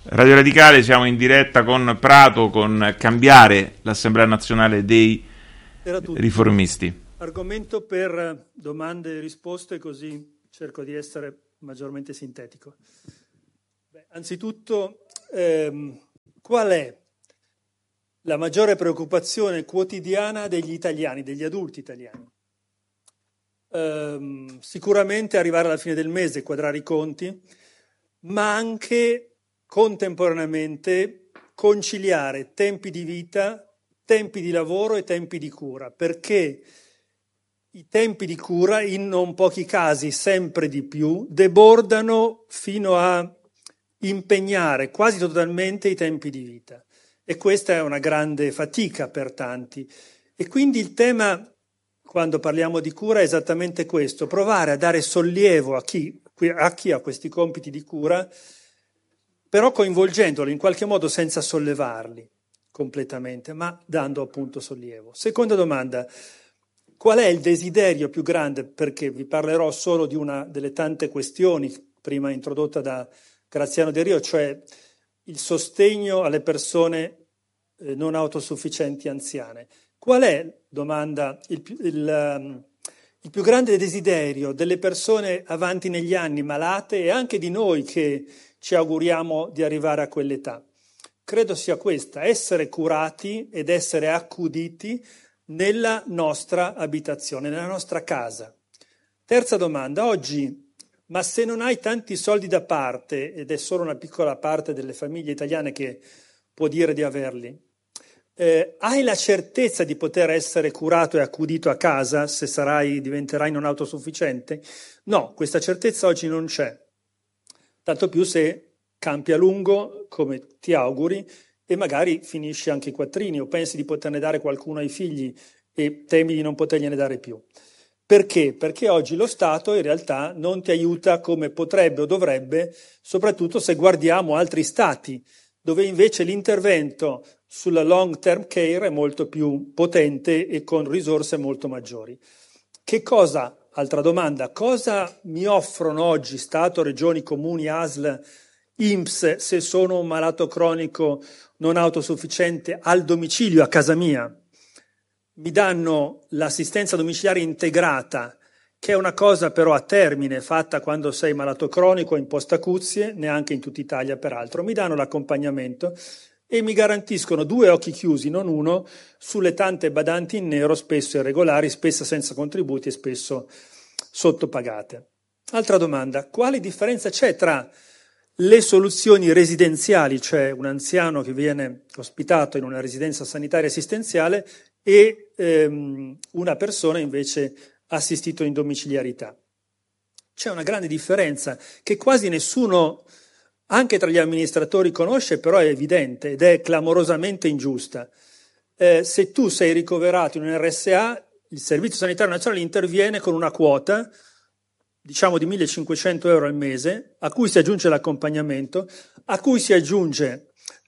Radio Radicale, siamo in diretta con Prato, con Cambiare, l'Assemblea Nazionale dei Era tutto. Riformisti. Argomento per domande e risposte, così cerco di essere maggiormente sintetico. Anzitutto, qual è la maggiore preoccupazione quotidiana degli italiani, degli adulti italiani? Sicuramente arrivare alla fine del mese, quadrare i conti, ma anche contemporaneamente conciliare tempi di vita, tempi di lavoro e tempi di cura, perché i tempi di cura, in non pochi casi sempre di più, debordano fino a impegnare quasi totalmente i tempi di vita. E questa è una grande fatica per tanti. E quindi il tema, quando parliamo di cura, è esattamente questo: provare a dare sollievo a chi ha questi compiti di cura, però coinvolgendoli in qualche modo senza sollevarli completamente, ma dando appunto sollievo. Seconda domanda: qual è il desiderio più grande? Perché vi parlerò solo di una delle tante questioni prima introdotta da Graziano De Rio, cioè il sostegno alle persone non autosufficienti anziane. Qual è, domanda, il più grande desiderio delle persone avanti negli anni, malate, e anche di noi che ci auguriamo di arrivare a quell'età? Credo sia questa: essere curati ed essere accuditi nella nostra abitazione, nella nostra casa. Terza domanda: oggi, ma se non hai tanti soldi da parte, ed è solo una piccola parte delle famiglie italiane che può dire di averli, hai la certezza di poter essere curato e accudito a casa se diventerai non autosufficiente? No, questa certezza oggi non c'è. Tanto più se campi a lungo, come ti auguri, e magari finisci anche i quattrini o pensi di poterne dare qualcuno ai figli e temi di non potergliene dare più. Perché? Perché oggi lo Stato in realtà non ti aiuta come potrebbe o dovrebbe, soprattutto se guardiamo altri stati, dove invece l'intervento sulla long term care è molto più potente e con risorse molto maggiori. Altra domanda, cosa mi offrono oggi Stato, Regioni, Comuni, ASL, INPS se sono un malato cronico non autosufficiente al domicilio, a casa mia? Mi danno l'assistenza domiciliare integrata, che è una cosa però a termine, fatta quando sei malato cronico in post-acuzie, neanche in tutta Italia peraltro. Mi danno l'accompagnamento e mi garantiscono 2 occhi chiusi, non uno, sulle tante badanti in nero, spesso irregolari, spesso senza contributi e spesso sottopagate. Altra domanda: quale differenza c'è tra le soluzioni residenziali, cioè un anziano che viene ospitato in una residenza sanitaria assistenziale, e una persona invece assistito in domiciliarità? C'è una grande differenza che quasi nessuno, anche tra gli amministratori, conosce, però è evidente ed è clamorosamente ingiusta. Se tu sei ricoverato in un RSA, il Servizio Sanitario Nazionale interviene con una quota, diciamo di 1.500 euro al mese, a cui si aggiunge l'accompagnamento, a cui si aggiunge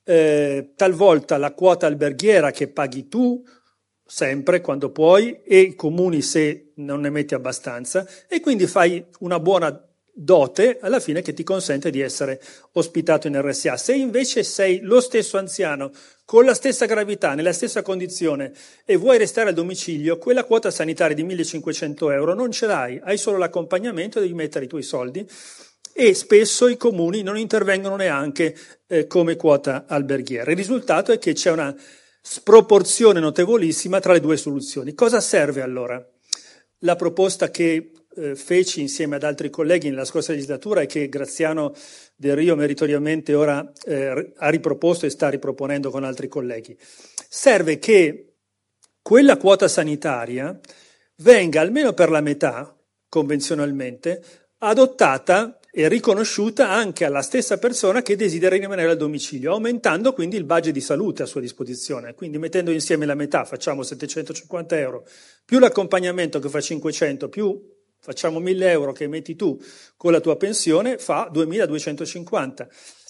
talvolta la quota alberghiera che paghi tu, sempre quando puoi, e i comuni se non ne metti abbastanza, e quindi fai una buona dote alla fine che ti consente di essere ospitato in RSA. Se invece sei lo stesso anziano con la stessa gravità, nella stessa condizione, e vuoi restare al domicilio, quella quota sanitaria di 1.500 euro non ce l'hai, hai solo l'accompagnamento, devi mettere i tuoi soldi, e spesso i comuni non intervengono neanche come quota alberghiera. Il risultato è che c'è una sproporzione notevolissima tra le due soluzioni. Cosa serve allora? La proposta che feci insieme ad altri colleghi nella scorsa legislatura e che Graziano Del Rio meritoriamente ora ha riproposto e sta riproponendo con altri colleghi. Serve che quella quota sanitaria venga almeno per la metà, convenzionalmente, adottata e riconosciuta anche alla stessa persona che desidera rimanere al domicilio, aumentando quindi il budget di salute a sua disposizione. Quindi mettendo insieme la metà, facciamo 750 euro, più l'accompagnamento che fa 500, più facciamo 1.000 euro che metti tu con la tua pensione, fa 2.250.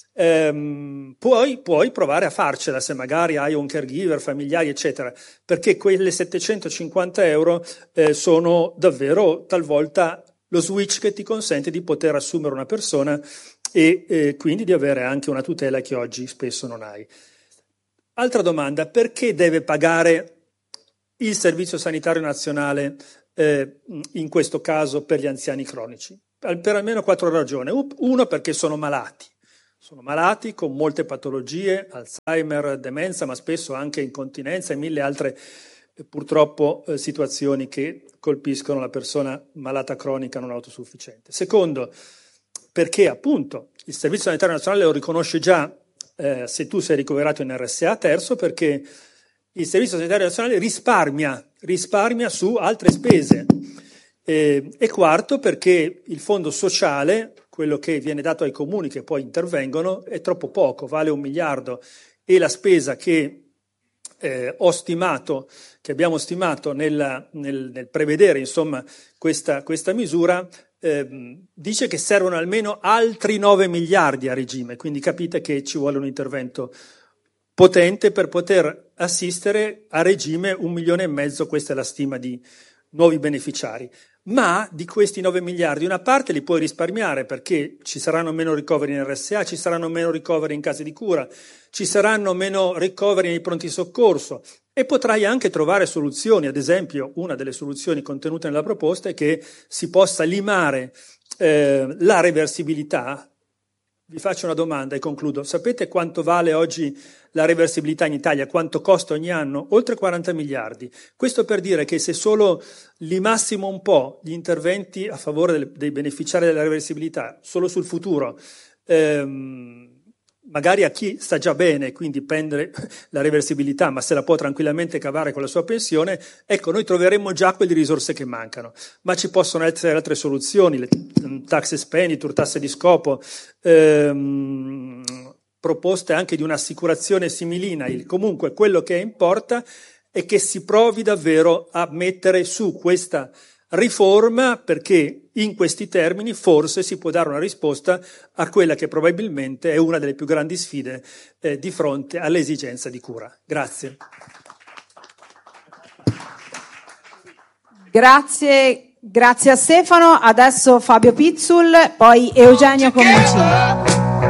Puoi provare a farcela se magari hai un caregiver, familiari, eccetera, perché quelle 750 euro sono davvero talvolta lo switch che ti consente di poter assumere una persona e quindi di avere anche una tutela che oggi spesso non hai. Altra domanda, perché deve pagare il Servizio Sanitario Nazionale in questo caso per gli anziani cronici? Per almeno 4 ragioni. Uno, perché sono malati con molte patologie, Alzheimer, demenza, ma spesso anche incontinenza e 1000 altre purtroppo situazioni che colpiscono la persona malata cronica non autosufficiente. Secondo, perché appunto il Servizio Sanitario Nazionale lo riconosce già se tu sei ricoverato in RSA. Terzo, perché il Servizio Sanitario Nazionale risparmia su altre spese. E quarto, perché il fondo sociale, quello che viene dato ai comuni che poi intervengono, è troppo poco, vale 1 miliardo, e la spesa che abbiamo stimato nel prevedere insomma questa misura, dice che servono almeno altri 9 miliardi a regime, quindi capite che ci vuole un intervento potente per poter assistere a regime 1,5 milioni, questa è la stima di nuovi beneficiari. Ma di questi 9 miliardi una parte li puoi risparmiare, perché ci saranno meno ricoveri in RSA, ci saranno meno ricoveri in case di cura, ci saranno meno ricoveri nei pronti soccorso, e potrai anche trovare soluzioni. Ad esempio, una delle soluzioni contenute nella proposta è che si possa limare la reversibilità. Vi faccio una domanda e concludo. Sapete quanto vale oggi la reversibilità in Italia? Quanto costa ogni anno? Oltre 40 miliardi. Questo per dire che se solo limassimo un po' gli interventi a favore dei beneficiari della reversibilità, solo sul futuro, magari a chi sta già bene, quindi prende la reversibilità, ma se la può tranquillamente cavare con la sua pensione, ecco, noi troveremmo già quelle risorse che mancano. Ma ci possono essere altre soluzioni, le tax expenditure, tasse di scopo, proposte anche di un'assicurazione similina. Comunque quello che importa è che si provi davvero a mettere su questa riforma, perché in questi termini forse si può dare una risposta a quella che probabilmente è una delle più grandi sfide di fronte all'esigenza di cura. Grazie. Grazie a Stefano. Adesso Fabio Pizzul, poi Eugenio Comincini.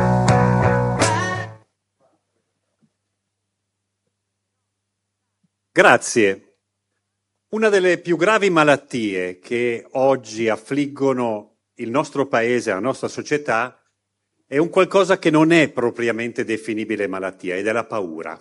Grazie. Una delle più gravi malattie che oggi affliggono il nostro paese, la nostra società, è un qualcosa che non è propriamente definibile malattia, ed è la paura.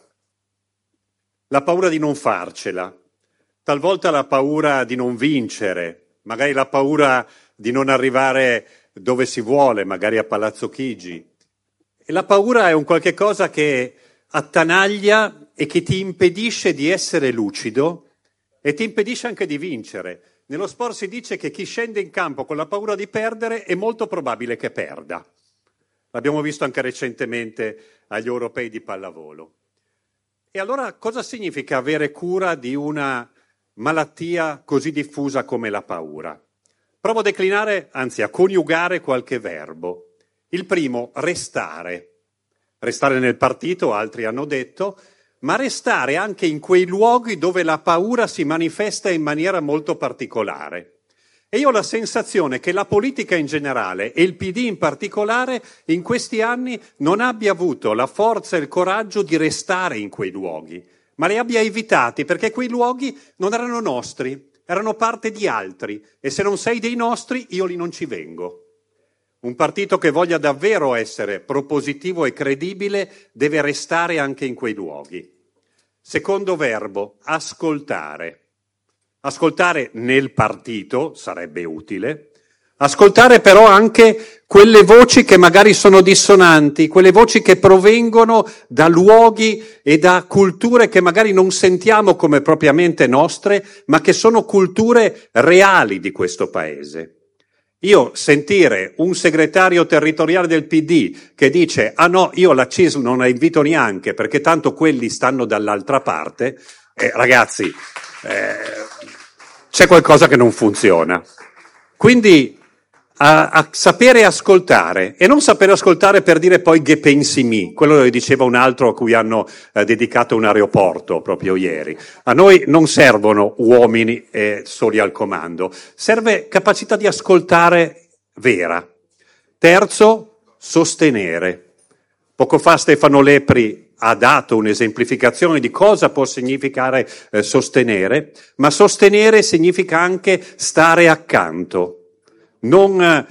La paura di non farcela, talvolta la paura di non vincere, magari la paura di non arrivare dove si vuole, magari a Palazzo Chigi. E la paura è un qualche cosa che attanaglia e che ti impedisce di essere lucido e ti impedisce anche di vincere. Nello sport si dice che chi scende in campo con la paura di perdere è molto probabile che perda. L'abbiamo visto anche recentemente agli europei di pallavolo. E allora cosa significa avere cura di una malattia così diffusa come la paura? Provo a declinare, anzi a coniugare qualche verbo. Il primo, restare. Restare nel partito, altri hanno detto, ma restare anche in quei luoghi dove la paura si manifesta in maniera molto particolare. E io ho la sensazione che la politica in generale e il PD in particolare in questi anni non abbia avuto la forza e il coraggio di restare in quei luoghi, ma li abbia evitati, perché quei luoghi non erano nostri, erano parte di altri, e se non sei dei nostri io lì non ci vengo. Un partito che voglia davvero essere propositivo e credibile deve restare anche in quei luoghi. Secondo verbo, ascoltare. Ascoltare nel partito sarebbe utile. Ascoltare però anche quelle voci che magari sono dissonanti, quelle voci che provengono da luoghi e da culture che magari non sentiamo come propriamente nostre, ma che sono culture reali di questo paese. Io sentire un segretario territoriale del PD che dice «Ah no, io la CISL non la invito neanche perché tanto quelli stanno dall'altra parte», ragazzi, c'è qualcosa che non funziona. Quindi a sapere ascoltare, e non sapere ascoltare per dire poi «che pensi mi», quello lo diceva un altro a cui hanno dedicato un aeroporto proprio ieri. A noi non servono uomini soli al comando, serve capacità di ascoltare vera. Terzo, sostenere. Poco fa Stefano Lepri ha dato un'esemplificazione di cosa può significare sostenere, ma sostenere significa anche stare accanto, non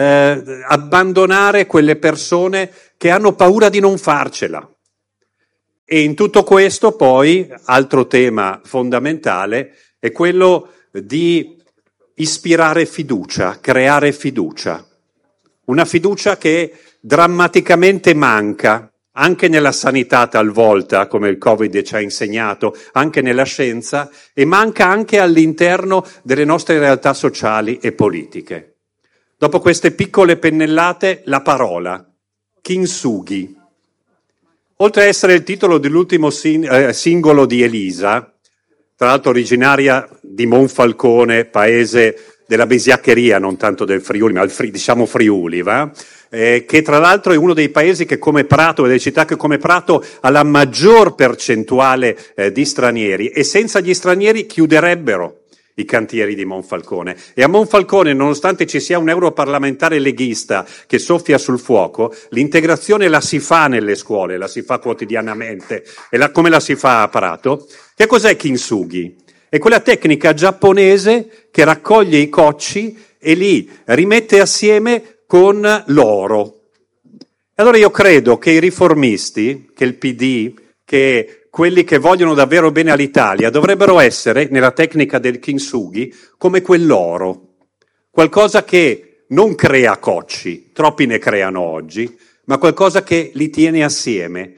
abbandonare quelle persone che hanno paura di non farcela. E in tutto questo poi, altro tema fondamentale, è quello di ispirare fiducia, creare fiducia. Una fiducia che drammaticamente manca, anche nella sanità talvolta, come il Covid ci ha insegnato, anche nella scienza, e manca anche all'interno delle nostre realtà sociali e politiche. Dopo queste piccole pennellate, la parola, kintsugi. Oltre a essere il titolo dell'ultimo singolo di Elisa, tra l'altro originaria di Monfalcone, paese della bisiaccheria, non tanto del Friuli, ma diciamo Friuli, va? Che tra l'altro è uno dei paesi che come Prato, e delle città che come Prato ha la maggior percentuale di stranieri, e senza gli stranieri chiuderebbero i cantieri di Monfalcone. E a Monfalcone, nonostante ci sia un europarlamentare leghista che soffia sul fuoco, l'integrazione la si fa nelle scuole, la si fa quotidianamente. E come la si fa a Prato? Che cos'è kintsugi? È quella tecnica giapponese che raccoglie i cocci e li rimette assieme con l'oro. Allora io credo che i riformisti, che il PD, che quelli che vogliono davvero bene all'Italia, dovrebbero essere, nella tecnica del kintsugi, come quell'oro. Qualcosa che non crea cocci, troppi ne creano oggi, ma qualcosa che li tiene assieme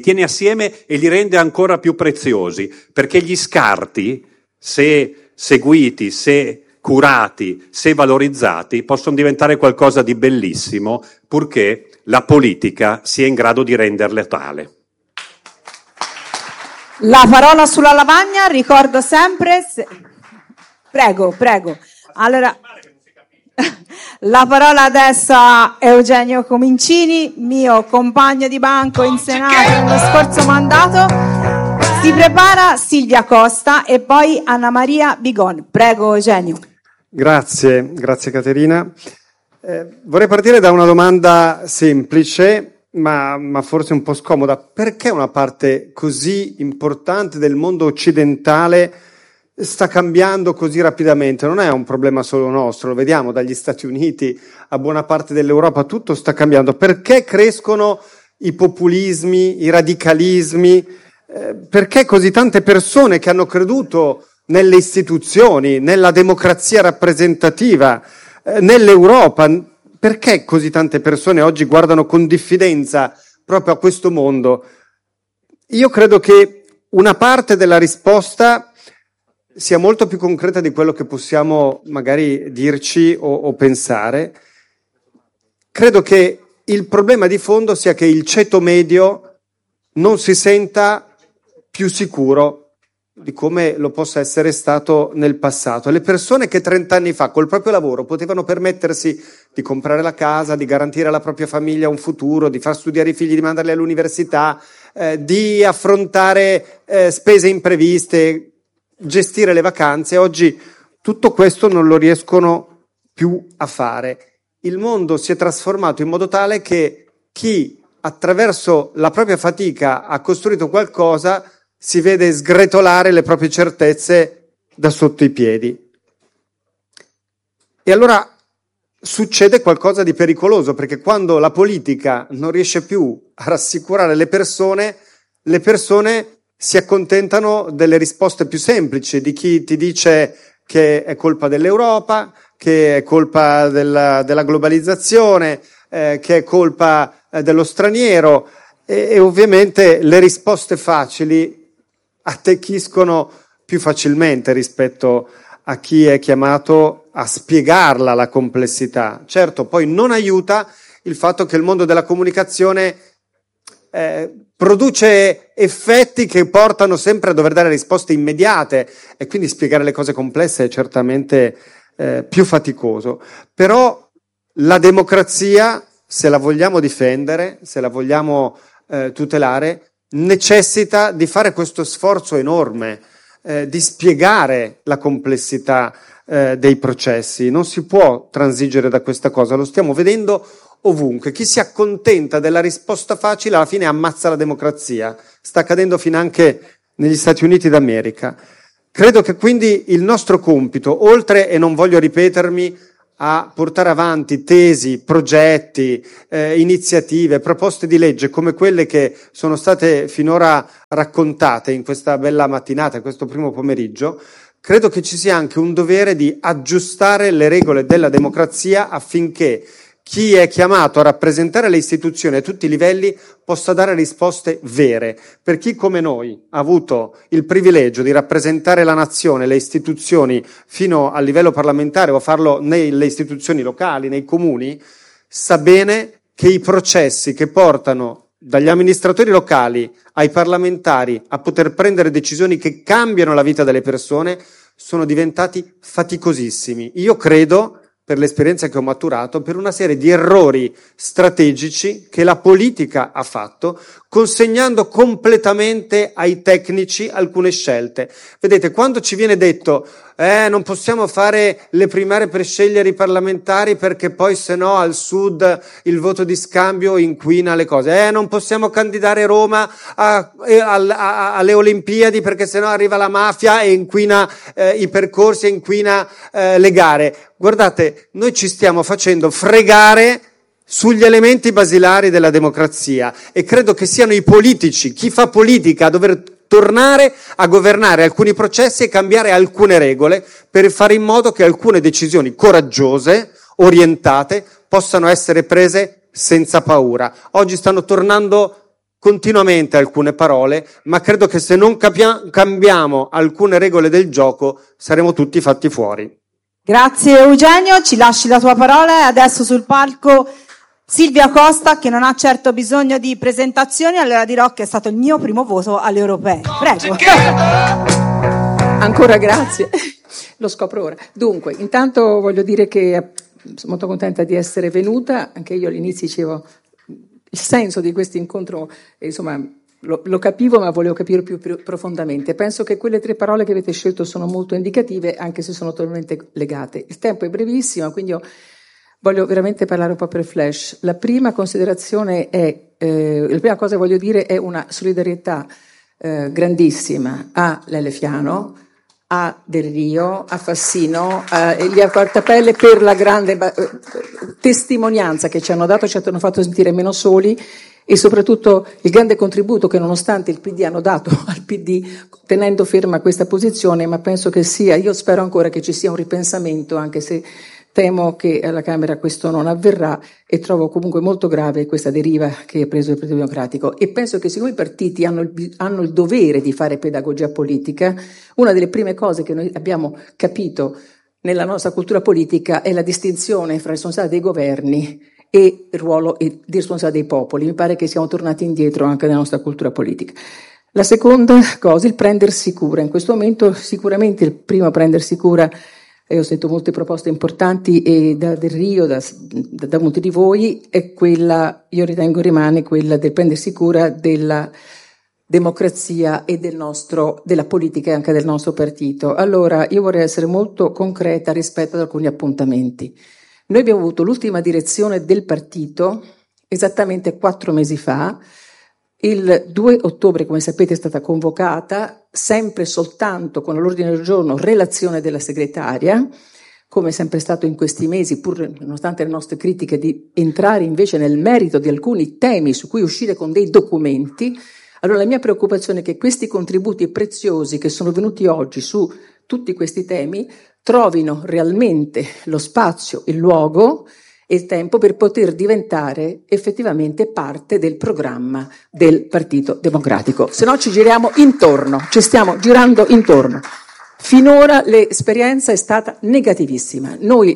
e li rende ancora più preziosi, perché gli scarti, se seguiti, se curati, se valorizzati, possono diventare qualcosa di bellissimo, purché la politica sia in grado di renderle tale. La parola sulla lavagna, ricordo sempre... Prego. Allora, la parola adesso a Eugenio Comincini, mio compagno di banco in Senato nello scorso mandato. Si prepara Silvia Costa e poi Anna Maria Bigon. Prego Eugenio. Grazie Caterina. Vorrei partire da una domanda semplice, ma forse un po' scomoda. Perché una parte così importante del mondo occidentale sta cambiando così rapidamente? Non è un problema solo nostro, lo vediamo dagli Stati Uniti a buona parte dell'Europa, tutto sta cambiando. Perché crescono i populismi, i radicalismi? Perché così tante persone che hanno creduto nelle istituzioni, nella democrazia rappresentativa, nell'Europa, perché così tante persone oggi guardano con diffidenza proprio a questo mondo? Io credo che una parte della risposta sia molto più concreta di quello che possiamo magari dirci o pensare. Credo che il problema di fondo sia che il ceto medio non si senta più sicuro di come lo possa essere stato nel passato. Le persone che 30 anni fa col proprio lavoro potevano permettersi di comprare la casa, di garantire alla propria famiglia un futuro, di far studiare i figli, di mandarli all'università, di affrontare spese impreviste, gestire le vacanze, oggi tutto questo non lo riescono più a fare. Il mondo si è trasformato in modo tale che chi attraverso la propria fatica ha costruito qualcosa si vede sgretolare le proprie certezze da sotto i piedi. E allora succede qualcosa di pericoloso, perché quando la politica non riesce più a rassicurare le persone si accontentano delle risposte più semplici, di chi ti dice che è colpa dell'Europa, che è colpa della globalizzazione, che è colpa dello straniero, e ovviamente le risposte facili attecchiscono più facilmente rispetto a chi è chiamato a spiegarla la complessità. Certo, poi non aiuta il fatto che il mondo della comunicazione produce effetti che portano sempre a dover dare risposte immediate, e quindi spiegare le cose complesse è certamente più faticoso. Però la democrazia, se la vogliamo difendere, se la vogliamo tutelare, necessita di fare questo sforzo enorme, di spiegare la complessità dei processi. Non si può transigere da questa cosa, lo stiamo vedendo ovunque. Chi si accontenta della risposta facile alla fine ammazza la democrazia. Sta accadendo finanche negli Stati Uniti d'America. Credo che quindi il nostro compito, oltre, e non voglio ripetermi, a portare avanti tesi, progetti, iniziative, proposte di legge come quelle che sono state finora raccontate in questa bella mattinata, in questo primo pomeriggio, credo che ci sia anche un dovere di aggiustare le regole della democrazia affinché chi è chiamato a rappresentare le istituzioni a tutti i livelli possa dare risposte vere. Per chi come noi ha avuto il privilegio di rappresentare la nazione, le istituzioni fino al livello parlamentare o farlo nelle istituzioni locali, nei comuni, sa bene che i processi che portano dagli amministratori locali ai parlamentari a poter prendere decisioni che cambiano la vita delle persone sono diventati faticosissimi. Io credo, per l'esperienza che ho maturato, per una serie di errori strategici che la politica ha fatto, consegnando completamente ai tecnici alcune scelte. Vedete, quando ci viene detto non possiamo fare le primarie per scegliere i parlamentari perché poi se no al sud il voto di scambio inquina le cose, non possiamo candidare Roma alle Olimpiadi perché se no arriva la mafia e inquina i percorsi e inquina le gare. Guardate, noi ci stiamo facendo fregare sugli elementi basilari della democrazia e credo che siano i politici, chi fa politica, a dover tornare a governare alcuni processi e cambiare alcune regole per fare in modo che alcune decisioni coraggiose, orientate, possano essere prese senza paura. Oggi stanno tornando continuamente alcune parole, ma credo che se non cambiamo alcune regole del gioco saremo tutti fatti fuori. Grazie Eugenio, ci lasci la tua parola e adesso sul palco Silvia Costa, che non ha certo bisogno di presentazioni, allora dirò che è stato il mio primo voto alle europee. Prego. Ancora grazie, lo scopro ora. Dunque, intanto voglio dire che sono molto contenta di essere venuta, anche io all'inizio dicevo il senso di questo incontro, insomma, lo capivo, ma volevo capire più profondamente. Penso che quelle 3 parole che avete scelto sono molto indicative, anche se sono totalmente legate. Il tempo è brevissimo, quindi io voglio veramente parlare un po' per flash. La prima considerazione è, la prima cosa che voglio dire è una solidarietà grandissima a Lele Fiano, a Del Rio, a Fassino, a Elia Quartapelle per la grande testimonianza che ci hanno dato, ci hanno fatto sentire meno soli e soprattutto il grande contributo che nonostante il PD hanno dato al PD tenendo ferma questa posizione, ma penso che sia, io spero ancora che ci sia un ripensamento, anche se temo che alla Camera questo non avverrà e trovo comunque molto grave questa deriva che ha preso il Partito Democratico e penso che siccome i partiti hanno il dovere di fare pedagogia politica, una delle prime cose che noi abbiamo capito nella nostra cultura politica è la distinzione fra responsabilità dei governi e il ruolo di responsabilità dei popoli. Mi pare che siamo tornati indietro anche nella nostra cultura politica. La seconda cosa, il prendersi cura. In questo momento sicuramente il primo prendersi cura, e ho sentito molte proposte importanti e da Del Rio, da molti di voi, è quella, io ritengo rimane quella del prendersi cura della democrazia e della politica e anche del nostro partito. Allora, io vorrei essere molto concreta rispetto ad alcuni appuntamenti. Noi abbiamo avuto l'ultima direzione del partito esattamente 4 mesi fa. Il 2 ottobre, come sapete, è stata convocata, sempre soltanto con all'ordine del giorno relazione della segretaria, come è sempre stato in questi mesi, pur nonostante le nostre critiche, di entrare invece nel merito di alcuni temi su cui uscire con dei documenti. Allora la mia preoccupazione è che questi contributi preziosi che sono venuti oggi su tutti questi temi trovino realmente lo spazio, il luogo e il tempo per poter diventare effettivamente parte del programma del Partito Democratico. Se no ci giriamo intorno, ci stiamo girando intorno. Finora l'esperienza è stata negativissima. Noi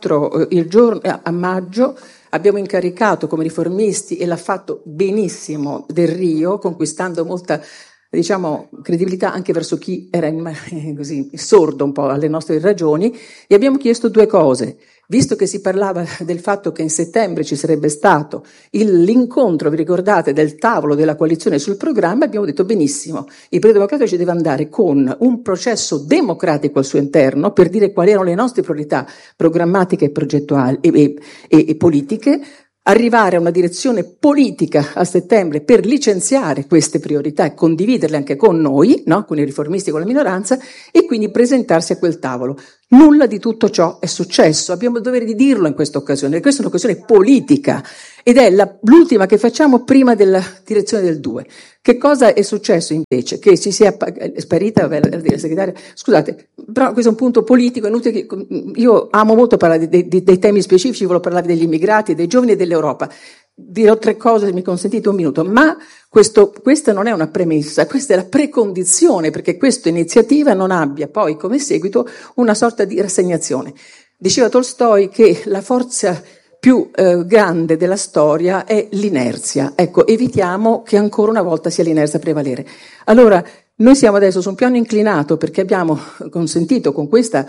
a maggio abbiamo incaricato come riformisti, e l'ha fatto benissimo, Del Rio, conquistando molta credibilità anche verso chi era così sordo un po' alle nostre ragioni, e abbiamo chiesto 2 cose. Visto che si parlava del fatto che in settembre ci sarebbe stato l'incontro, vi ricordate, del tavolo della coalizione sul programma, abbiamo detto benissimo, il Partito Democratico ci deve andare con un processo democratico al suo interno per dire quali erano le nostre priorità programmatiche e progettuali e politiche, arrivare a una direzione politica a settembre per licenziare queste priorità e condividerle anche con noi, no? Con i riformisti, con la minoranza, e quindi presentarsi a quel tavolo. Nulla di tutto ciò è successo, abbiamo il dovere di dirlo in questa occasione, questa è un'occasione politica ed è l'ultima che facciamo prima della direzione del 2. Che cosa è successo invece? Che ci sia sparita la segretaria? Scusate, però questo è un punto politico, è inutile che, io amo molto parlare dei temi specifici, volevo parlare degli immigrati, dei giovani e dell'Europa. Dirò 3 cose, se mi consentite un minuto, ma questa non è una premessa, questa è la precondizione perché questa iniziativa non abbia poi come seguito una sorta di rassegnazione. Diceva Tolstoi che la forza più grande della storia è l'inerzia. Ecco, evitiamo che ancora una volta sia l'inerzia a prevalere. Allora, noi siamo adesso su un piano inclinato perché abbiamo consentito con questa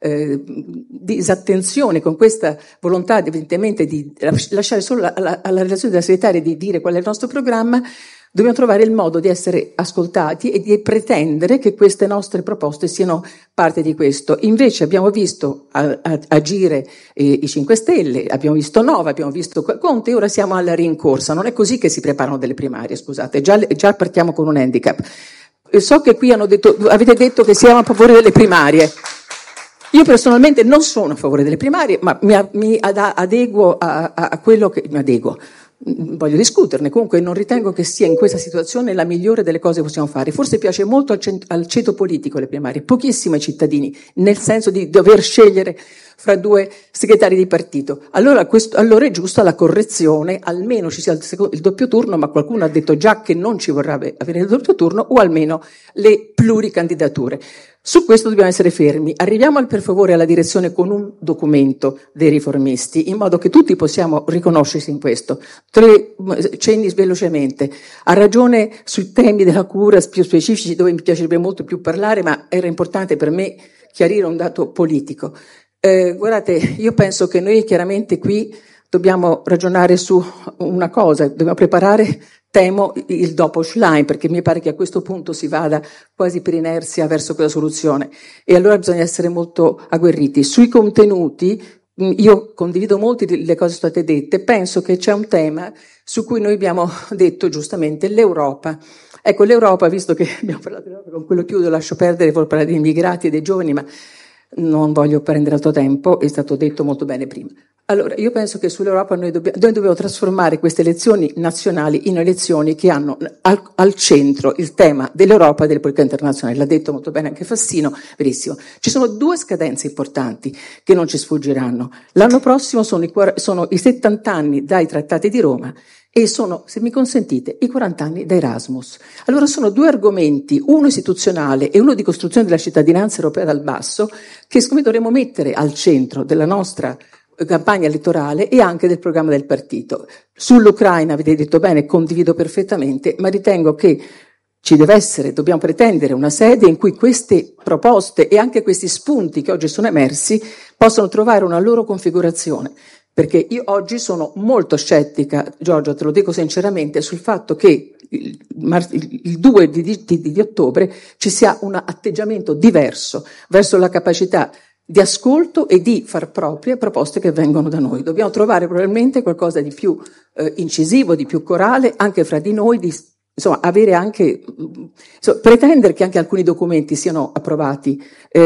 disattenzione, con questa volontà evidentemente di lasciare solo alla relazione della segretaria di dire qual è il nostro programma, dobbiamo trovare il modo di essere ascoltati e di pretendere che queste nostre proposte siano parte di questo. Invece abbiamo visto agire i 5 Stelle, abbiamo visto Nova, abbiamo visto Conte e ora siamo alla rincorsa. Non è così che si preparano delle primarie, scusate, già partiamo con un handicap. So che qui avete detto che siamo a favore delle primarie. Io personalmente non sono a favore delle primarie, ma mi adeguo a quello che mi adeguo. Voglio discuterne, comunque non ritengo che sia in questa situazione la migliore delle cose che possiamo fare. Forse piace molto al ceto politico le primarie, pochissimo ai cittadini, nel senso di dover scegliere fra 2 segretari di partito. Allora è giusta la correzione, almeno ci sia il doppio turno, ma qualcuno ha detto già che non ci vorrebbe avere il doppio turno, o almeno le pluricandidature. Su questo dobbiamo essere fermi. Arriviamo per favore alla direzione con un documento dei riformisti, in modo che tutti possiamo riconoscersi in questo. 3 cenni velocemente. Ha ragione sui temi della cura più specifici, dove mi piacerebbe molto più parlare, ma era importante per me chiarire un dato politico. Guardate, io penso che noi chiaramente qui dobbiamo ragionare su una cosa, dobbiamo preparare, temo, il dopo Schlein, perché mi pare che a questo punto si vada quasi per inerzia verso quella soluzione. E allora bisogna essere molto agguerriti. Sui contenuti, io condivido molte delle cose state dette, penso che c'è un tema su cui noi abbiamo detto giustamente, l'Europa. Ecco, l'Europa, visto che abbiamo parlato dell'Europa, con quello chiudo, lascio perdere, voglio parlare degli immigrati e dei giovani, ma non voglio prendere altro tempo, è stato detto molto bene prima. Allora, io penso che sull'Europa noi dobbiamo trasformare queste elezioni nazionali in elezioni che hanno al centro il tema dell'Europa e delle politiche internazionali. L'ha detto molto bene anche Fassino, verissimo. Ci sono 2 scadenze importanti che non ci sfuggiranno. L'anno prossimo sono i 70 anni dai Trattati di Roma e sono, se mi consentite, i 40 anni da Erasmus. Allora sono 2 argomenti, uno istituzionale e uno di costruzione della cittadinanza europea dal basso, che secondo me dovremmo mettere al centro della nostra campagna elettorale e anche del programma del partito. Sull'Ucraina avete detto bene, condivido perfettamente, ma ritengo che dobbiamo pretendere una sede in cui queste proposte e anche questi spunti che oggi sono emersi possano trovare una loro configurazione. Perché io oggi sono molto scettica, Giorgio, te lo dico sinceramente, sul fatto che il 2 di ottobre ci sia un atteggiamento diverso verso la capacità di ascolto e di far proprie proposte che vengono da noi. Dobbiamo trovare probabilmente qualcosa di più incisivo, di più corale, anche fra di noi, avere anche, pretendere che anche alcuni documenti siano approvati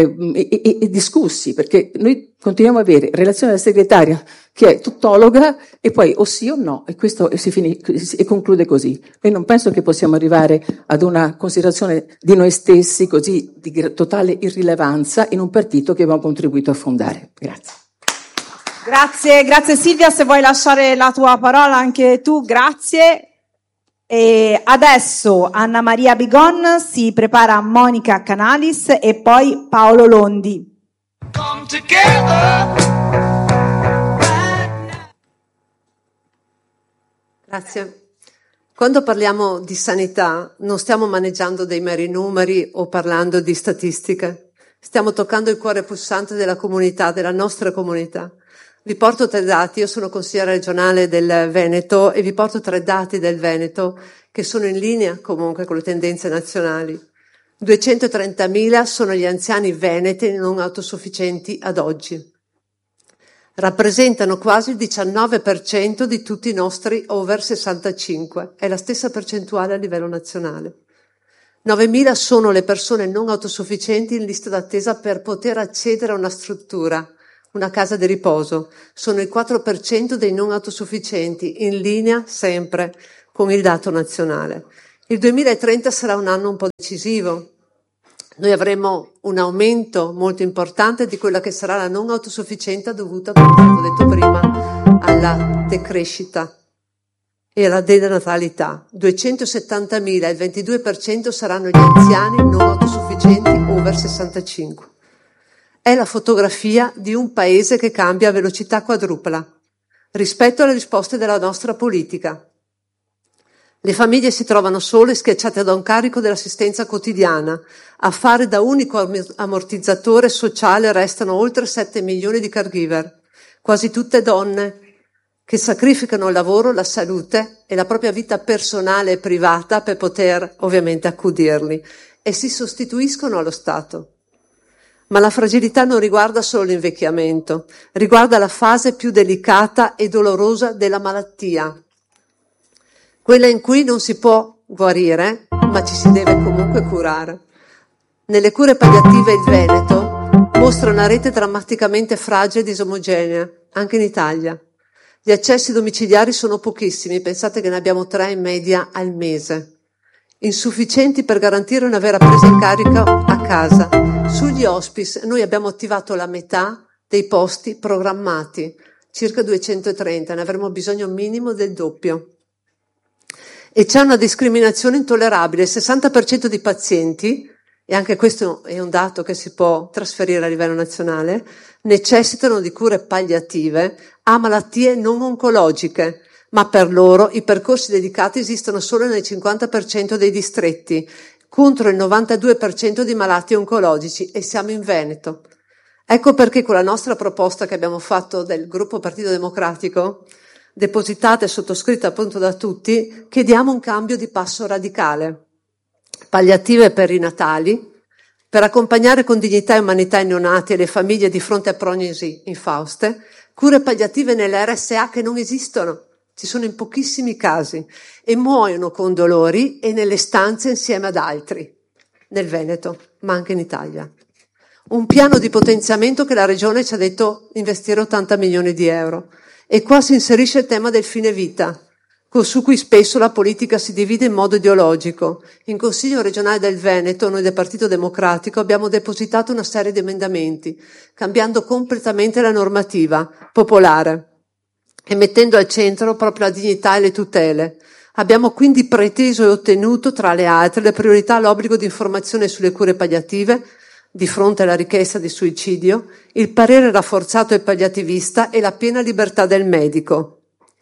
e discussi, perché noi continuiamo ad avere relazione alla segretaria che è tuttologa e poi o sì o no, e questo si conclude così. E non penso che possiamo arrivare ad una considerazione di noi stessi così di totale irrilevanza in un partito che abbiamo contribuito a fondare. Grazie Silvia, se vuoi lasciare la tua parola anche tu, grazie. E adesso Anna Maria Bigon, si prepara Monica Canalis e poi Paolo Londi. Grazie. Quando parliamo di sanità non stiamo maneggiando dei meri numeri o parlando di statistiche, stiamo toccando il cuore pulsante della comunità, della nostra comunità. Vi porto 3 dati, io sono consigliera regionale del Veneto e vi porto 3 dati del Veneto che sono in linea comunque con le tendenze nazionali. 230.000 sono gli anziani veneti non autosufficienti ad oggi. rappresentano quasi il 19% di tutti i nostri over 65, è la stessa percentuale a livello nazionale. 9.000 sono le persone non autosufficienti in lista d'attesa per poter accedere a una struttura, una casa di riposo. Sono il 4% dei non autosufficienti, in linea sempre con il dato nazionale. Il 2030 sarà un anno un po' decisivo. Noi avremo un aumento molto importante di quella che sarà la non autosufficienza dovuta, come è stato detto prima, alla decrescita e alla denatalità. 270.000, il 22% saranno gli anziani non autosufficienti over 65. È la fotografia di un paese che cambia a velocità quadrupla rispetto alle risposte della nostra politica. Le famiglie si trovano sole, schiacciate da un carico dell'assistenza quotidiana. A fare da unico ammortizzatore sociale restano oltre 7 milioni di caregiver, quasi tutte donne, che sacrificano il lavoro, la salute e la propria vita personale e privata per poter ovviamente accudirli e si sostituiscono allo Stato. Ma la fragilità non riguarda solo l'invecchiamento, riguarda la fase più delicata e dolorosa della malattia, quella in cui non si può guarire, ma ci si deve comunque curare. Nelle cure palliative il Veneto mostra una rete drammaticamente fragile e disomogenea, anche in Italia. Gli accessi domiciliari sono pochissimi, pensate che ne abbiamo 3 in media al mese, insufficienti per garantire una vera presa in carico a casa. Sugli hospice noi abbiamo attivato la metà dei posti programmati, circa 230, ne avremo bisogno minimo del doppio. E c'è una discriminazione intollerabile, il 60% dei pazienti, e anche questo è un dato che si può trasferire a livello nazionale, necessitano di cure palliative a malattie non oncologiche, ma per loro i percorsi dedicati esistono solo nel 50% dei distretti, contro il 92% di malati oncologici, e siamo in Veneto. Ecco perché con la nostra proposta che abbiamo fatto del gruppo Partito Democratico, depositata e sottoscritta appunto da tutti, chiediamo un cambio di passo radicale. Palliative per i natali, per accompagnare con dignità e umanità i neonati e le famiglie di fronte a prognosi infauste, cure palliative nelle RSA che non esistono, ci sono in pochissimi casi, e muoiono con dolori e nelle stanze insieme ad altri, nel Veneto, ma anche in Italia. Un piano di potenziamento che la Regione ci ha detto investire 80 milioni di euro. E qua si inserisce il tema del fine vita, su cui spesso la politica si divide in modo ideologico. In Consiglio regionale del Veneto, noi del Partito Democratico abbiamo depositato una serie di emendamenti, cambiando completamente la normativa popolare e mettendo al centro proprio la dignità e le tutele. Abbiamo quindi preteso e ottenuto, tra le altre, le priorità all'obbligo di informazione sulle cure palliative, di fronte alla richiesta di suicidio, il parere rafforzato e palliativista e la piena libertà del medico.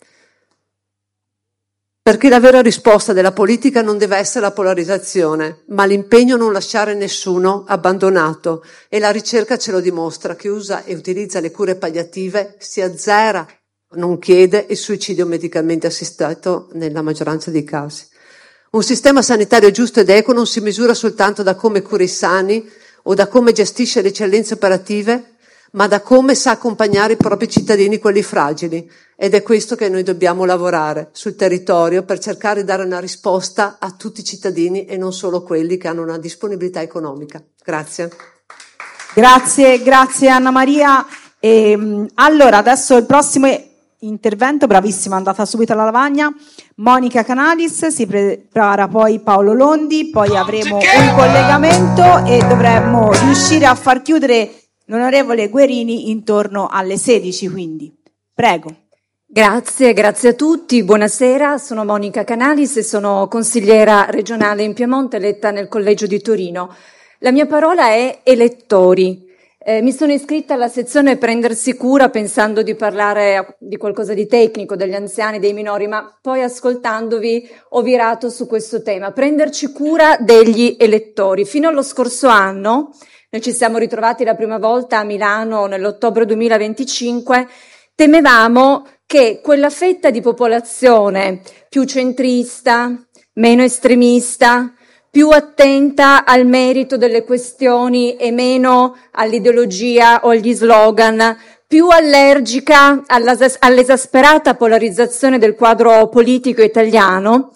Perché la vera risposta della politica non deve essere la polarizzazione, ma l'impegno a non lasciare nessuno abbandonato, e la ricerca ce lo dimostra, che usa e utilizza le cure palliative si azzera, non chiede il suicidio medicalmente assistito nella maggioranza dei casi. Un sistema sanitario giusto ed equo non si misura soltanto da come cura i sani o da come gestisce le eccellenze operative, ma da come sa accompagnare i propri cittadini, quelli fragili. Ed è questo che noi dobbiamo lavorare sul territorio per cercare di dare una risposta a tutti i cittadini e non solo quelli che hanno una disponibilità economica. Grazie. Grazie Anna Maria. Allora, adesso il prossimo intervento, bravissima, è andata subito alla lavagna. Monica Canalis, si prepara poi Paolo Londi, poi avremo un collegamento e dovremmo riuscire a far chiudere l'onorevole Guerini intorno alle 16, quindi prego. Grazie a tutti, buonasera, sono Monica Canalis e sono consigliera regionale in Piemonte, eletta nel Collegio di Torino. La mia parola è elettori. Mi sono iscritta alla sezione Prendersi cura pensando di parlare di qualcosa di tecnico, degli anziani, dei minori, ma poi ascoltandovi ho virato su questo tema, prenderci cura degli elettori. Fino allo scorso anno, noi ci siamo ritrovati la prima volta a Milano nell'ottobre 2025, temevamo che quella fetta di popolazione più centrista, meno estremista, più attenta al merito delle questioni e meno all'ideologia o agli slogan, più allergica all'esasperata polarizzazione del quadro politico italiano,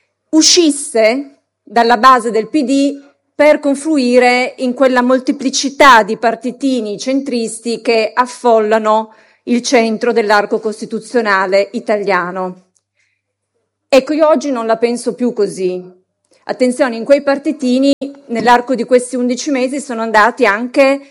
uscisse dalla base del PD per confluire in quella molteplicità di partitini centristi che affollano il centro dell'arco costituzionale italiano. Ecco, io oggi non la penso più così. Attenzione, in quei partitini, nell'arco di questi 11 mesi, sono andati anche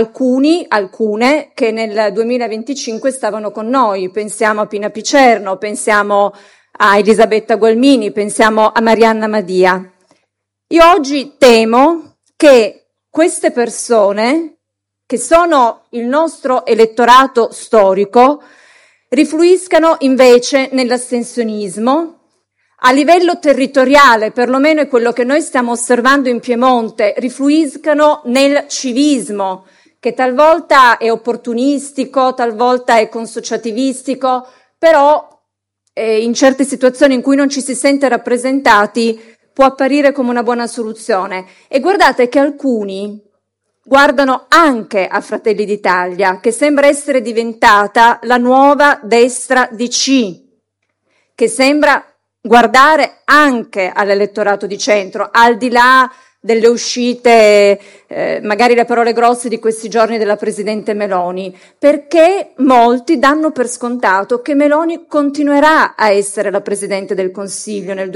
alcune che nel 2025 stavano con noi. Pensiamo a Pina Picerno, pensiamo a Elisabetta Gualmini, pensiamo a Marianna Madia. Io oggi temo che queste persone, che sono il nostro elettorato storico, rifluiscano invece nell'astensionismo. A livello territoriale, perlomeno è quello che noi stiamo osservando in Piemonte, rifluiscano nel civismo, che talvolta è opportunistico, talvolta è consociativistico, però in certe situazioni in cui non ci si sente rappresentati può apparire come una buona soluzione. E guardate che alcuni guardano anche a Fratelli d'Italia, che sembra essere diventata la nuova destra DC, che sembra guardare anche all'elettorato di centro, al di là delle uscite, magari le parole grosse di questi giorni della Presidente Meloni, perché molti danno per scontato che Meloni continuerà a essere la Presidente del Consiglio nel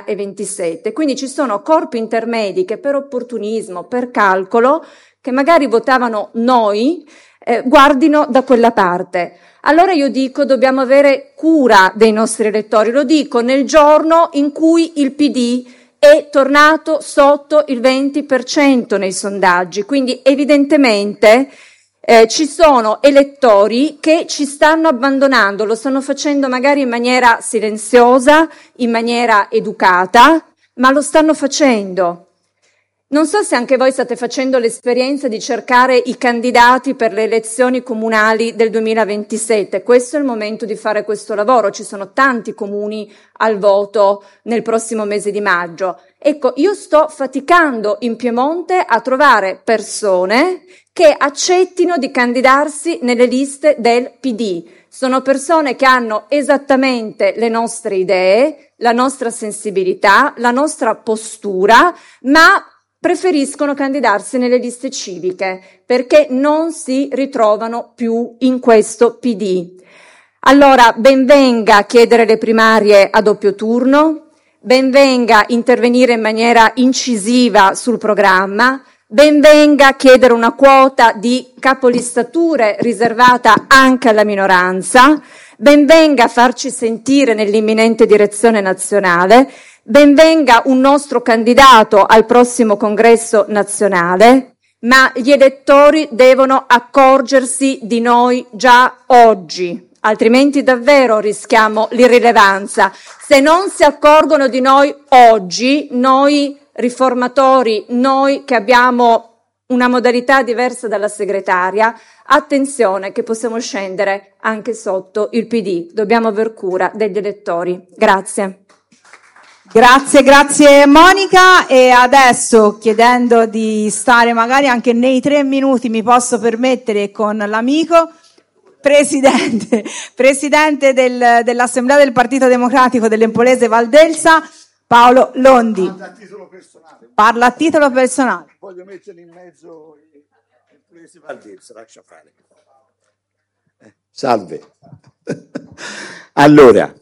2027. Quindi ci sono corpi intermedi che per opportunismo, per calcolo, che magari votavano noi, guardino da quella parte. Allora io dico, dobbiamo avere cura dei nostri elettori, lo dico nel giorno in cui il PD è tornato sotto il 20% nei sondaggi, quindi evidentemente ci sono elettori che ci stanno abbandonando, lo stanno facendo magari in maniera silenziosa, in maniera educata, ma lo stanno facendo. Non so se anche voi state facendo l'esperienza di cercare i candidati per le elezioni comunali del 2027. Questo è il momento di fare questo lavoro. Ci sono tanti comuni al voto nel prossimo mese di maggio. Ecco, io sto faticando in Piemonte a trovare persone che accettino di candidarsi nelle liste del PD. Sono persone che hanno esattamente le nostre idee, la nostra sensibilità, la nostra postura, ma preferiscono candidarsi nelle liste civiche perché non si ritrovano più in questo PD. Allora, ben venga chiedere le primarie a doppio turno, ben venga intervenire in maniera incisiva sul programma, ben venga chiedere una quota di capolistature riservata anche alla minoranza, ben venga farci sentire nell'imminente direzione nazionale, ben venga un nostro candidato al prossimo congresso nazionale, ma gli elettori devono accorgersi di noi già oggi, altrimenti davvero rischiamo l'irrilevanza. Se non si accorgono di noi oggi, noi riformatori, noi che abbiamo una modalità diversa dalla segretaria, attenzione che possiamo scendere anche sotto il PD. Dobbiamo aver cura degli elettori. Grazie. Grazie Monica, e adesso chiedendo di stare magari anche nei 3 minuti, mi posso permettere con l'amico presidente dell'Assemblea del Partito Democratico dell'Empolese Valdelsa, Paolo Londi. Parla a titolo personale. Voglio mettere in mezzo Empolese Valdelsa, lascia fare. Salve. Allora,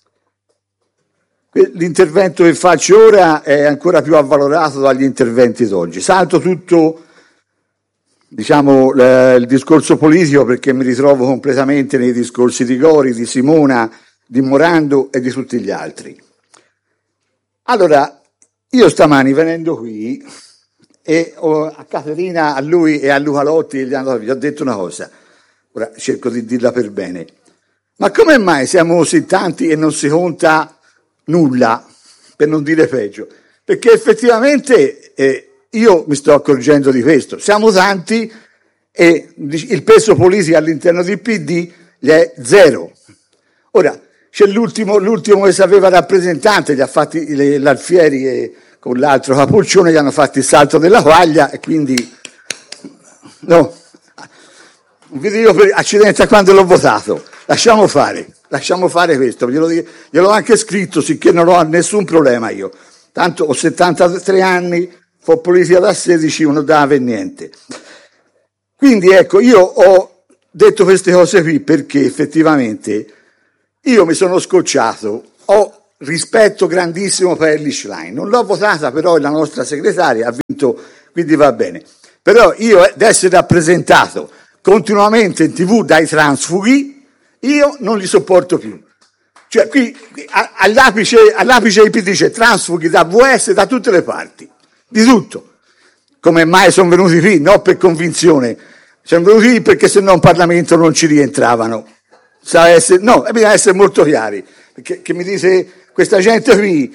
l'intervento che faccio ora è ancora più avvalorato dagli interventi d'oggi. Salto tutto, diciamo, il discorso politico perché mi ritrovo completamente nei discorsi di Gori, di Simona, di Morando e di tutti gli altri. Allora, io stamani venendo qui e a Caterina, a lui e a Luca Lotti gli ho detto una cosa, ora cerco di dirla per bene, ma come mai siamo così tanti e non si conta nulla, per non dire peggio? Perché effettivamente io mi sto accorgendo di questo, siamo tanti e il peso politico all'interno del PD gli è zero. Ora, c'è l'ultimo che sapeva rappresentante, gli ha fatti l'Alfieri e con l'altro Capoccione gli hanno fatto il salto della quaglia e quindi no. non vi dico per accidenti a quando l'ho votato. Lasciamo fare questo, gliel'ho anche scritto, sicché non ho nessun problema io. Tanto ho 73 anni, fo politica da 16, non dà per niente. Quindi ecco, io ho detto queste cose qui perché effettivamente io mi sono scocciato, ho rispetto grandissimo per Elly Schlein, non l'ho votata, però è la nostra segretaria, ha vinto, quindi va bene. Però io ad essere rappresentato continuamente in TV dai transfughi, io non li sopporto più. Cioè qui all'apice del PD c'è transfughi da VS da tutte le parti, di tutto. Come mai sono venuti qui? No per convinzione, sono venuti qui perché se no in Parlamento non ci rientravano. Bisogna essere molto chiari, perché che mi dice questa gente qui,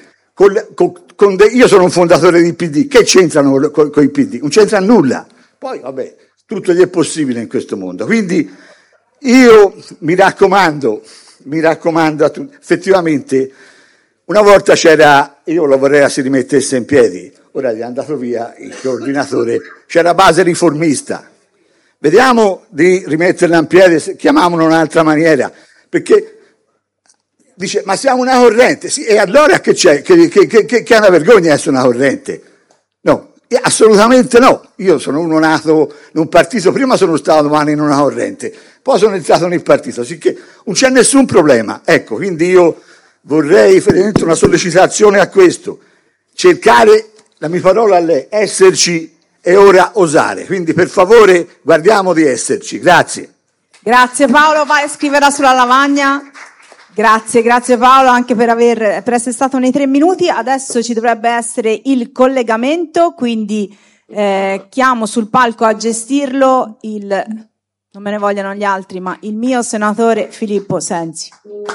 io sono un fondatore di PD, che c'entrano con il PD? Non c'entra nulla. Poi vabbè, tutto gli è possibile in questo mondo. Quindi io mi raccomando a tutti, effettivamente una volta io lo vorrei si rimettesse in piedi, ora gli è andato via il coordinatore, c'era base riformista. Vediamo di rimetterla in piedi, chiamiamola in un'altra maniera, perché dice, ma siamo una corrente, sì, e allora che c'è? Che è una vergogna essere una corrente? No, assolutamente no. Io sono uno nato in un partito, prima sono stato domani in una corrente, poi sono entrato nel partito, sicché non c'è nessun problema. Ecco, quindi io vorrei fare una sollecitazione a questo, cercare, la mia parola a lei, esserci e ora osare. Quindi per favore guardiamo di esserci. Grazie. Grazie Paolo, vai a scriverla sulla lavagna. Grazie Paolo anche per essere stato nei 3 minuti. Adesso ci dovrebbe essere il collegamento, quindi chiamo sul palco a gestirlo non me ne vogliano gli altri, ma il mio senatore Filippo Sensi.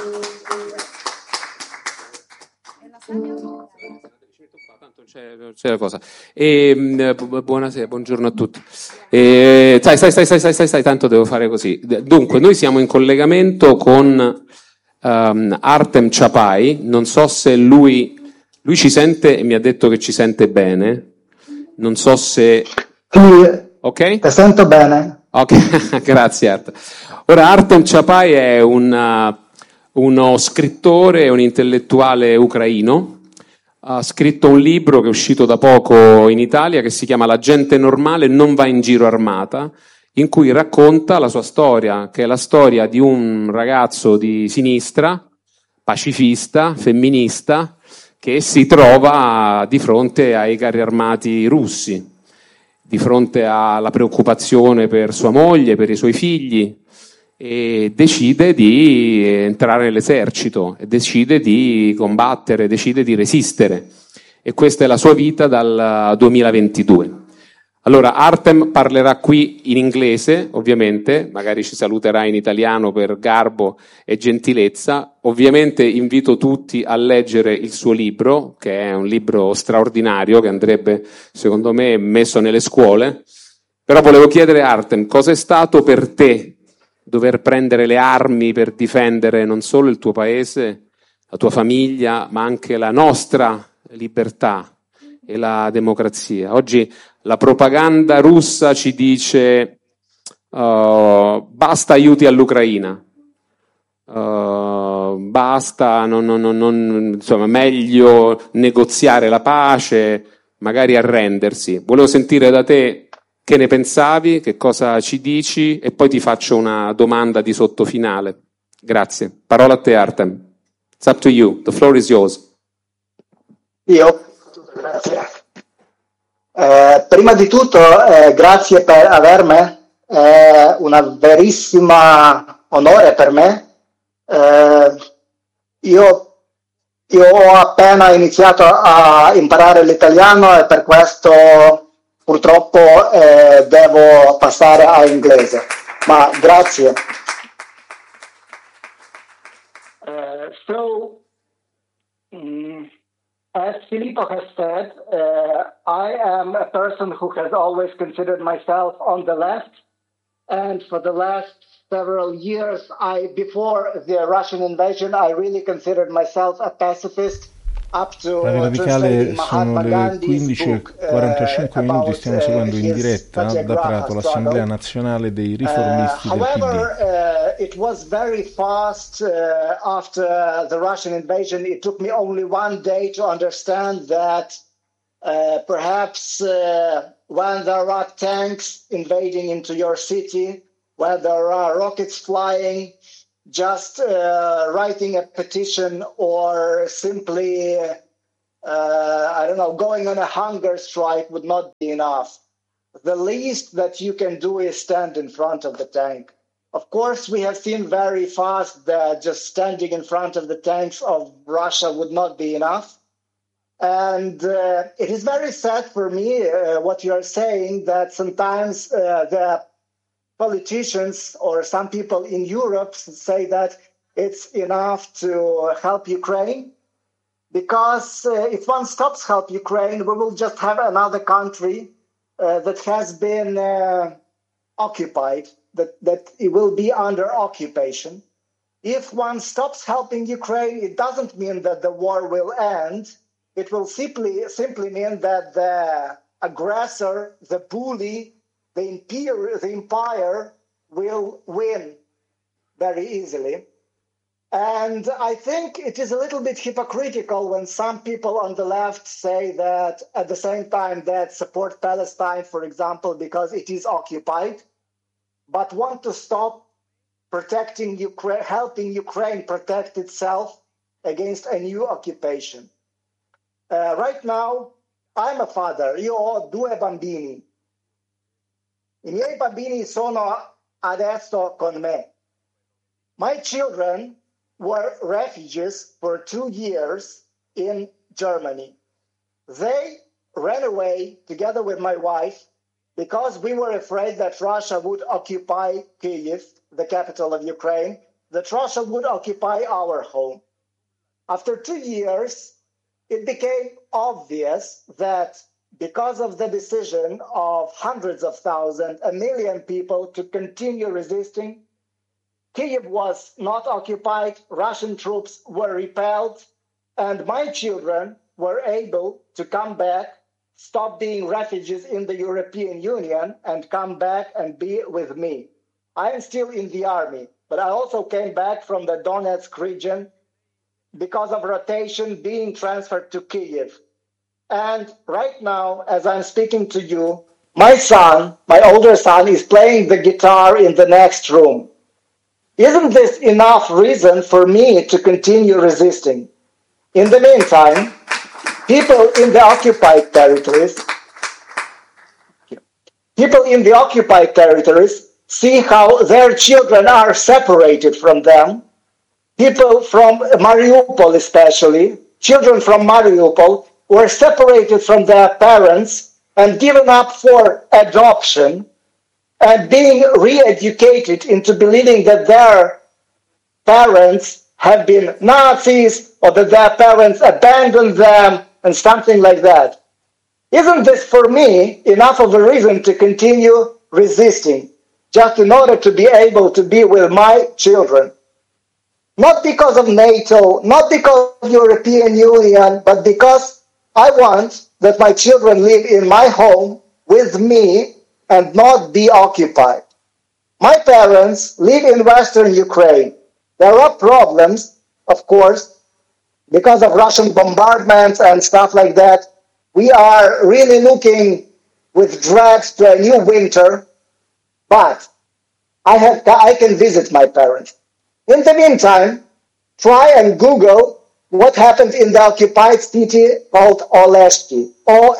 C'è la cosa. Buonasera, buongiorno a tutti. Stai, tanto devo fare così. Dunque, noi siamo in collegamento con Artem Chapai, non so se lui ci sente e mi ha detto che ci sente bene, non so se... Ok? Ti sento bene. Ok, grazie Artem. Ora Artem Chapai è uno scrittore, un intellettuale ucraino. Ha scritto un libro che è uscito da poco in Italia che si chiama La gente normale non va in giro armata, in cui racconta la sua storia, che è la storia di un ragazzo di sinistra, pacifista, femminista, che si trova di fronte ai carri armati russi, di fronte alla preoccupazione per sua moglie, per i suoi figli, e decide di entrare nell'esercito, e decide di combattere, decide di resistere. E questa è la sua vita dal 2022. Allora, Artem parlerà qui in inglese, ovviamente, magari ci saluterà in italiano per garbo e gentilezza. Ovviamente invito tutti a leggere il suo libro, che è un libro straordinario, che andrebbe, secondo me, messo nelle scuole. Però volevo chiedere, Artem, cosa è stato per te dover prendere le armi per difendere non solo il tuo paese, la tua famiglia, ma anche la nostra libertà e la democrazia? Oggi la propaganda russa ci dice basta aiuti all'Ucraina, basta, insomma, meglio negoziare la pace, magari arrendersi. Volevo sentire da te che ne pensavi, che cosa ci dici, e poi ti faccio una domanda di sottofinale. Grazie. Parola a te, Artem. It's up to you. The floor is yours. Grazie. Prima di tutto, grazie per avermi. È una verissima onore per me. Io ho appena iniziato a imparare l'italiano e per questo purtroppo devo passare all'inglese, ma grazie. As Filippo has said, I am a person who has always considered myself on the left, and for the last several years, before the Russian invasion, I really considered myself a pacifist. up to Radio Radicale translating sono Mahatma le Gandhi's 15:45 minuti, book stiamo seguendo in his diretta da Satyagraha Prato l'Assemblea struggle. Nazionale dei Riformisti del PD. However, it was very fast after the Russian invasion. It took me only one day to understand that perhaps when there are tanks invading into your city, when there are rockets flying, just writing a petition or simply, going on a hunger strike would not be enough. The least that you can do is stand in front of the tank. Of course, we have seen very fast that just standing in front of the tanks of Russia would not be enough. And it is very sad for me what you are saying, that sometimes the politicians or some people in Europe say that it's enough to help Ukraine, because if one stops help Ukraine, we will just have another country that has been occupied, that it will be under occupation. If one stops helping Ukraine, it doesn't mean that the war will end. It will simply mean that the aggressor, the bully, the empire will win very easily. And I think it is a little bit hypocritical when some people on the left say that at the same time that support Palestine, for example, because it is occupied, but want to stop protecting Ukraine, helping Ukraine protect itself against a new occupation. Right now, I'm a father, io ho 2 bambini. I miei bambini sono adesso con me. My children were refugees for 2 years in Germany. They ran away together with my wife because we were afraid that Russia would occupy Kyiv, the capital of Ukraine, that Russia would occupy our home. After 2 years, it became obvious that because of the decision of hundreds of thousands, 1 million people to continue resisting, Kyiv was not occupied, Russian troops were repelled, and my children were able to come back, stop being refugees in the European Union, and come back and be with me. I am still in the army, but I also came back from the Donetsk region because of rotation being transferred to Kyiv. And right now, as I'm speaking to you, my son, my older son, is playing the guitar in the next room. Isn't this enough reason for me to continue resisting? In the meantime, people in the occupied territories see how their children are separated from them. People from Mariupol especially, children from Mariupol, were separated from their parents and given up for adoption and being re-educated into believing that their parents have been Nazis or that their parents abandoned them and something like that. Isn't this for me enough of a reason to continue resisting, just in order to be able to be with my children? Not because of NATO, not because of European Union, but because I want that my children live in my home with me and not be occupied. My parents live in Western Ukraine. There are problems, of course, because of Russian bombardments and stuff like that. We are really looking with dread to a new winter, but I can visit my parents. In the meantime, try and Google what happened in the occupied city called Oleshki,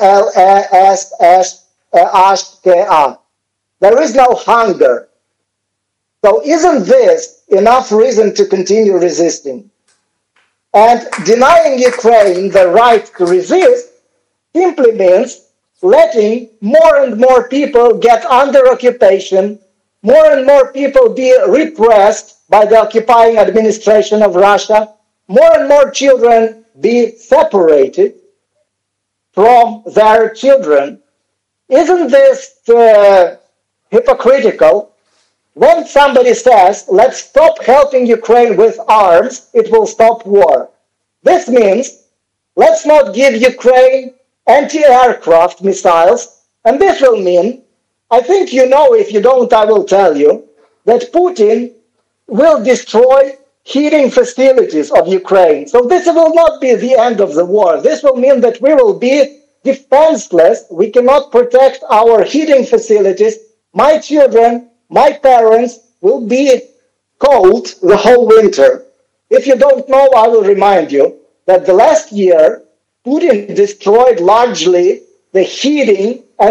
O-L-E-S-S-H-K-A. There is no hunger. So isn't this enough reason to continue resisting? And denying Ukraine the right to resist simply means letting more and more people get under occupation, more and more people be repressed by the occupying administration of Russia, more and more children be separated from their children. Isn't this hypocritical? When somebody says, let's stop helping Ukraine with arms, it will stop war. This means Let's not give Ukraine anti-aircraft missiles. And this will mean, I think you know, if you don't, I will tell you, that Putin will destroy heating facilities of Ukraine. So this will not be the end of the war. This will mean that we will be defenseless. We cannot protect our heating facilities. My children, my parents will be cold the whole winter. If you don't know, I will remind you that the last year, Putin destroyed largely the heating and